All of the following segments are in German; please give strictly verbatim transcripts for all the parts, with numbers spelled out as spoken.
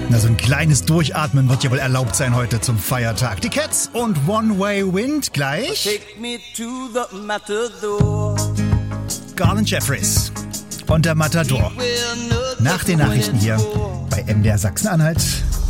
Na, so ein kleines Durchatmen wird ja wohl erlaubt sein heute zum Feiertag. Die Cats und One Way Wind gleich. Take me to the Matador. Garland Jeffries und der Matador. Nach den Nachrichten hier bei M D R Sachsen-Anhalt.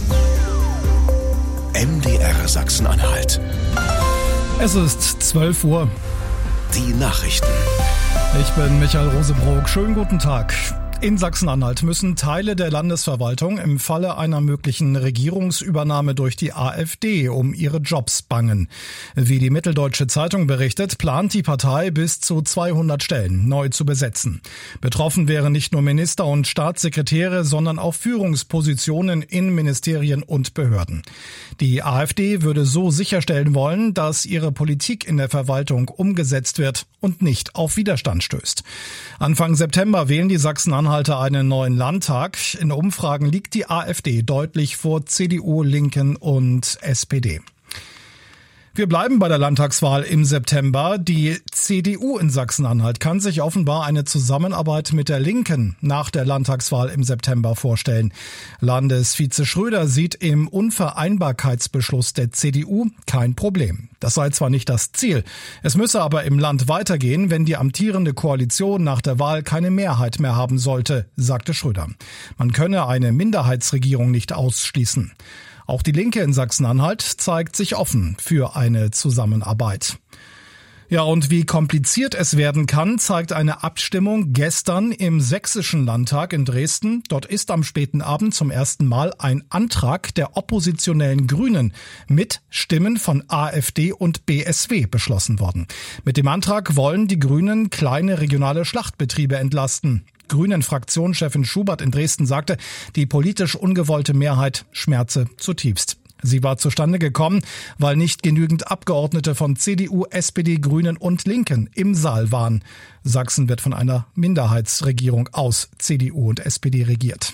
M D R Sachsen-Anhalt. Es ist zwölf Uhr. Die Nachrichten. Ich bin Michael Rosebrock. Schönen guten Tag. In Sachsen-Anhalt müssen Teile der Landesverwaltung im Falle einer möglichen Regierungsübernahme durch die AfD um ihre Jobs bangen. Wie die Mitteldeutsche Zeitung berichtet, plant die Partei bis zu zweihundert Stellen neu zu besetzen. Betroffen wären nicht nur Minister und Staatssekretäre, sondern auch Führungspositionen in Ministerien und Behörden. Die AfD würde so sicherstellen wollen, dass ihre Politik in der Verwaltung umgesetzt wird und nicht auf Widerstand stößt. Anfang September wählen die Sachsen-Anhalter einen neuen Landtag. In Umfragen liegt die AfD deutlich vor C D U, Linken und S P D. Wir bleiben bei der Landtagswahl im September. Die C D U in Sachsen-Anhalt kann sich offenbar eine Zusammenarbeit mit der Linken nach der Landtagswahl im September vorstellen. Landesvize Schröder sieht im Unvereinbarkeitsbeschluss der C D U kein Problem. Das sei zwar nicht das Ziel, es müsse aber im Land weitergehen, wenn die amtierende Koalition nach der Wahl keine Mehrheit mehr haben sollte, sagte Schröder. Man könne eine Minderheitsregierung nicht ausschließen. Auch die Linke in Sachsen-Anhalt zeigt sich offen für eine Zusammenarbeit. Ja, und wie kompliziert es werden kann, zeigt eine Abstimmung gestern im Sächsischen Landtag in Dresden. Dort ist am späten Abend zum ersten Mal ein Antrag der oppositionellen Grünen mit Stimmen von AfD und B S W beschlossen worden. Mit dem Antrag wollen die Grünen kleine regionale Schlachtbetriebe entlasten. Grünen-Fraktionschefin Schubert in Dresden sagte, die politisch ungewollte Mehrheit schmerze zutiefst. Sie war zustande gekommen, weil nicht genügend Abgeordnete von C D U, S P D, Grünen und Linken im Saal waren. Sachsen wird von einer Minderheitsregierung aus C D U und S P D regiert.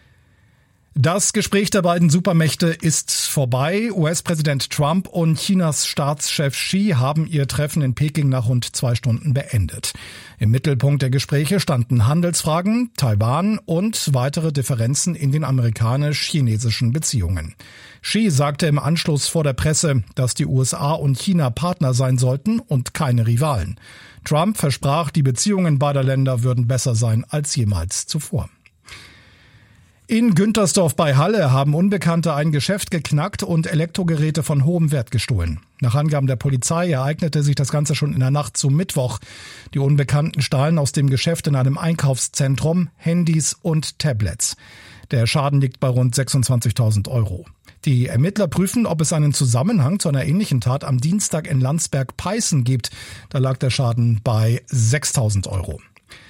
Das Gespräch der beiden Supermächte ist vorbei. U S-Präsident Trump und Chinas Staatschef Xi haben ihr Treffen in Peking nach rund zwei Stunden beendet. Im Mittelpunkt der Gespräche standen Handelsfragen, Taiwan und weitere Differenzen in den amerikanisch-chinesischen Beziehungen. Xi sagte im Anschluss vor der Presse, dass die U S A und China Partner sein sollten und keine Rivalen. Trump versprach, die Beziehungen beider Länder würden besser sein als jemals zuvor. In Güntersdorf bei Halle haben Unbekannte ein Geschäft geknackt und Elektrogeräte von hohem Wert gestohlen. Nach Angaben der Polizei ereignete sich das Ganze schon in der Nacht zum Mittwoch. Die Unbekannten stahlen aus dem Geschäft in einem Einkaufszentrum Handys und Tablets. Der Schaden liegt bei rund sechsundzwanzigtausend Euro. Die Ermittler prüfen, ob es einen Zusammenhang zu einer ähnlichen Tat am Dienstag in Landsberg-Peißen gibt. Da lag der Schaden bei sechstausend Euro.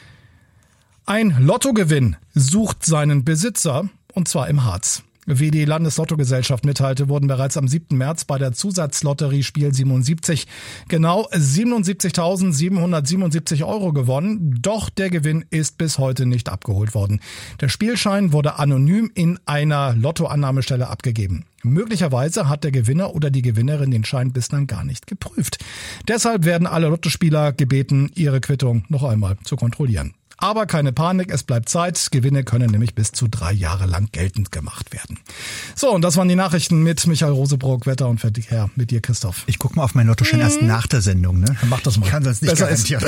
Ein Lottogewinn sucht seinen Besitzer, und zwar im Harz. Wie die Landeslottogesellschaft mitteilte, wurden bereits am siebten März bei der Zusatzlotterie Spiel siebenundsiebzig genau siebenundsiebzigtausendsiebenhundertsiebenundsiebzig Euro gewonnen. Doch der Gewinn ist bis heute nicht abgeholt worden. Der Spielschein wurde anonym in einer Lottoannahmestelle abgegeben. Möglicherweise hat der Gewinner oder die Gewinnerin den Schein bislang gar nicht geprüft. Deshalb werden alle Lottospieler gebeten, ihre Quittung noch einmal zu kontrollieren. Aber keine Panik, es bleibt Zeit. Gewinne können nämlich bis zu drei Jahre lang geltend gemacht werden. So, und das waren die Nachrichten mit Michael Rosebrock, Wetter und Verkehr mit dir, Christoph. Ich gucke mal auf mein Lottoschein erst nach der Sendung, ne? Mach das mal. Ich kann sonst nicht Besser garantieren.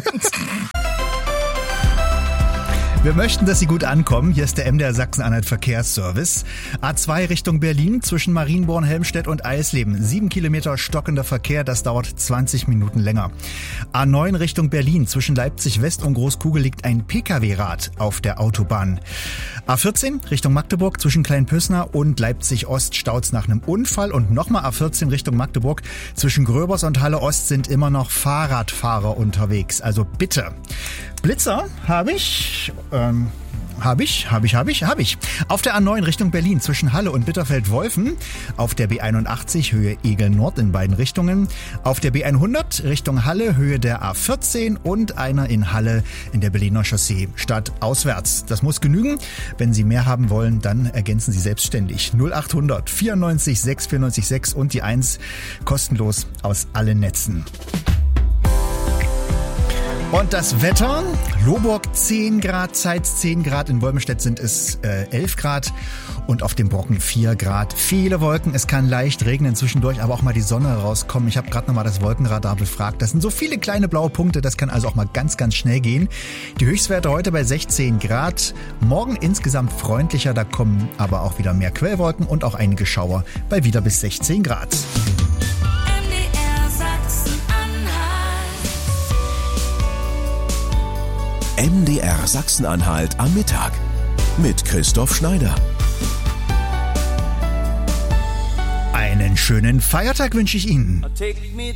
Wir möchten, dass Sie gut ankommen. Hier ist der M D R Sachsen-Anhalt Verkehrsservice. A zwei Richtung Berlin zwischen Marienborn, Helmstedt und Eisleben. Sieben Kilometer stockender Verkehr, das dauert zwanzig Minuten länger. A neun Richtung Berlin zwischen Leipzig West und Großkugel liegt ein P K W-Rad auf der Autobahn. A vierzehn Richtung Magdeburg zwischen Kleinpößner und Leipzig Ost staut's nach einem Unfall. Und nochmal A vierzehn Richtung Magdeburg zwischen Gröbers und Halle Ost sind immer noch Fahrradfahrer unterwegs. Also bitte. Blitzer habe ich, ähm, habe ich, habe ich, habe ich, habe ich. Auf der A neun Richtung Berlin zwischen Halle und Bitterfeld-Wolfen. Auf der B einundachtzig Höhe Egel Nord in beiden Richtungen. Auf der B hundert Richtung Halle Höhe der A vierzehn und einer in Halle in der Berliner Chaussee stadtauswärts. Das muss genügen. Wenn Sie mehr haben wollen, dann ergänzen Sie selbstständig. null achthundert vierundneunzig sechs vierundneunzig sechs und die eins kostenlos aus allen Netzen. Und das Wetter, Lohburg zehn Grad, Zeitz zehn Grad, in Wolmenstedt sind es äh, elf Grad und auf dem Brocken vier Grad. Viele Wolken, es kann leicht regnen zwischendurch, aber auch mal die Sonne rauskommen. Ich habe gerade nochmal das Wolkenradar befragt. Das sind so viele kleine blaue Punkte, das kann also auch mal ganz, ganz schnell gehen. Die Höchstwerte heute bei sechzehn Grad, morgen insgesamt freundlicher, da kommen aber auch wieder mehr Quellwolken und auch einige Schauer bei wieder bis sechzehn Grad. M D R Sachsen-Anhalt am Mittag mit Christoph Schneider. Einen schönen Feiertag wünsche ich Ihnen.